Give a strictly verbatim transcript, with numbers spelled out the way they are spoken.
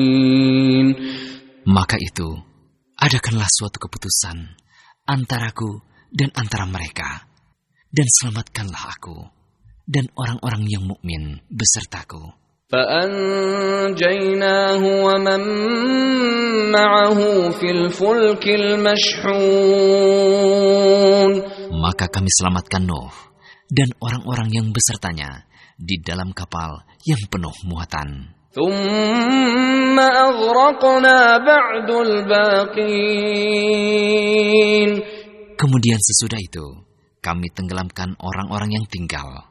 Maka itu, adakanlah suatu keputusan antaraku dan antara mereka, dan selamatkanlah aku dan orang-orang yang mukmin besertaku. فَأَنْجَيْنَاهُ وَمَنْ مَعَهُ فِي الْفُلْكِ الْمَشْحُونِ. Maka kami selamatkan Nuh dan orang-orang yang besertanya di dalam kapal yang penuh muatan. ثُمَّ أَغْرَقْنَا بَعْدُ الْبَاقِينَ. Kemudian sesudah itu, kami tenggelamkan orang-orang yang tinggal.